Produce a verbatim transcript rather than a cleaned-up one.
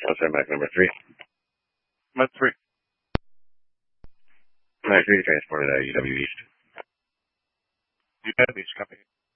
Send back number three. Number three. Number three transported out U W East. U W East, copy.